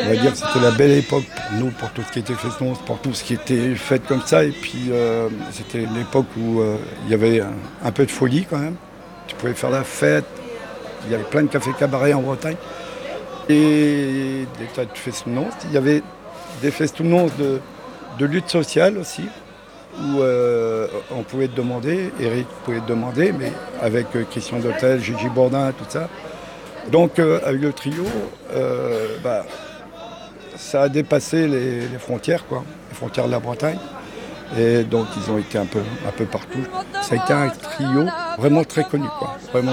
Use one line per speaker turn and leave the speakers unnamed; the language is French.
On va dire que c'était la belle époque pour nous, pour tout ce qui était festons, pour tout ce qui était fête comme ça. Et puis c'était l'époque où il y avait un peu de folie quand même. Tu pouvais faire la fête. Il y avait plein de cafés cabarets en Bretagne. Et des tas de festons. Il y avait des festons de lutte sociale aussi, où on pouvait te demander, Eric pouvait te demander, mais avec Christian Dotel, Gigi Bourdin, tout ça. Donc avec le trio, ça a dépassé les frontières, quoi, les frontières de la Bretagne. Et donc ils ont été un peu partout. Ça a été un trio vraiment très connu, quoi. Vraiment